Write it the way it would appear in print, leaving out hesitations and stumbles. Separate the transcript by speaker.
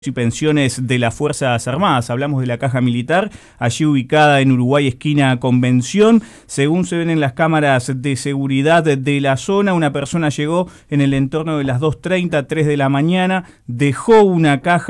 Speaker 1: y pensiones de las Fuerzas Armadas. Hablamos de la caja militar, allí ubicada en Uruguay, esquina Convención. Según se ven en las cámaras de seguridad de la zona, una persona llegó en el entorno de las 2:30, 3 de la mañana, dejó una caja